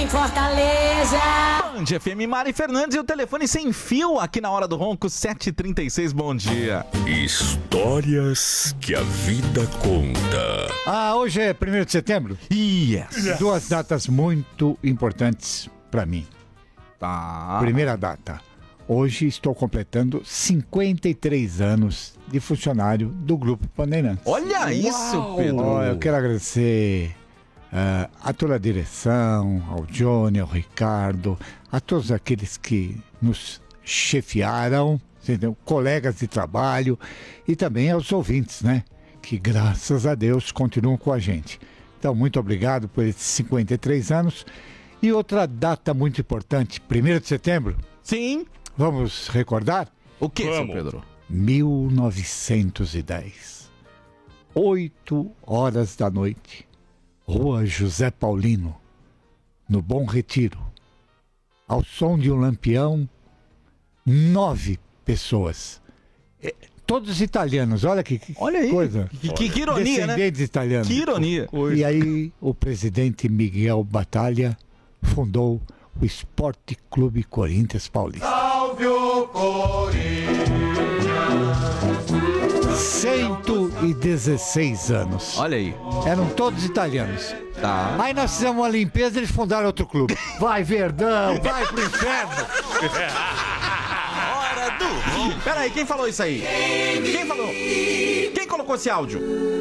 em Fortaleza. Band FM, Mari Fernandes e o telefone sem fio aqui na Hora do Ronco, 7h36, bom dia. Histórias que a vida conta. Hoje é 1º de setembro? Yes. Duas datas muito importantes pra mim. Tá. Primeira data. Hoje estou completando 53 anos de funcionário do Grupo Bandeirantes. Olha isso, Pedro. Eu quero agradecer a toda a direção, ao Johnny, ao Ricardo, a todos aqueles que nos chefiaram, entendeu? Colegas de trabalho e também aos ouvintes, né? Que graças a Deus continuam com a gente. Então, muito obrigado por esses 53 anos. E outra data muito importante, 1º de setembro. Sim. Vamos recordar? O que, seu Pedro? 1910. 8 horas da noite. Rua José Paulino, no Bom Retiro. Ao som de um lampião, 9 pessoas. Todos italianos, olha que aí, coisa. Que ironia, né? Descendentes italianos. Que ironia. E aí o presidente Miguel Batalha fundou o Esporte Clube Corinthians Paulista. Salve o Corinthians! 116 anos. Olha aí. Eram todos italianos. Tá. Aí nós fizemos uma limpeza e eles fundaram outro clube. Vai, Verdão, vai pro inferno! Hora do Ronco. Peraí, quem falou isso aí? Quem falou? Quem colocou esse áudio?